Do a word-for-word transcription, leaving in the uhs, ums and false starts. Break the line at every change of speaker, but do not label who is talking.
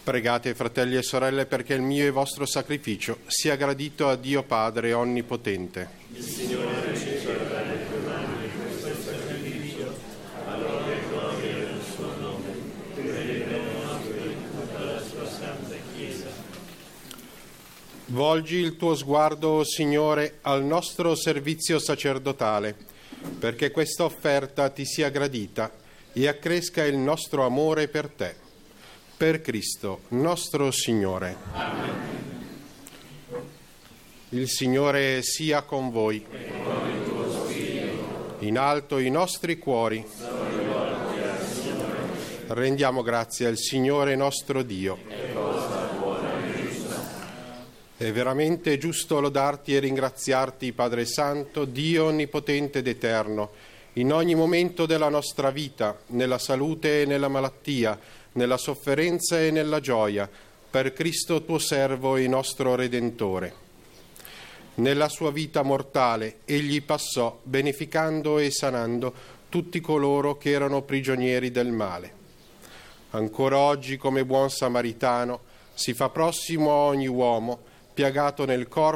Pregate, fratelli e sorelle, perché il mio e vostro sacrificio sia gradito a Dio Padre Onnipotente.
Il Signore riceverà dalle tue mani questo sacrificio, a lode e gloria del suo nome, per il bene nostro e di tutta la sua santa Chiesa.
Volgi il tuo sguardo, Signore, al nostro servizio sacerdotale, perché questa offerta ti sia gradita e accresca il nostro amore per te. Per Cristo, nostro Signore.
Amen.
Il Signore sia con voi.
E con il tuo spirito.
In alto i nostri cuori.
Rivolti al Signore.
Rendiamo grazie al Signore nostro Dio.
È cosa buona e giusta.
È veramente giusto lodarti e ringraziarti, Padre Santo, Dio onnipotente ed eterno, in ogni momento della nostra vita, nella salute e nella malattia, nella sofferenza e nella gioia, per Cristo tuo servo e nostro Redentore. Nella sua vita mortale egli passò beneficando e sanando tutti coloro che erano prigionieri del male. Ancora oggi, come buon samaritano, si fa prossimo a ogni uomo piagato nel corpo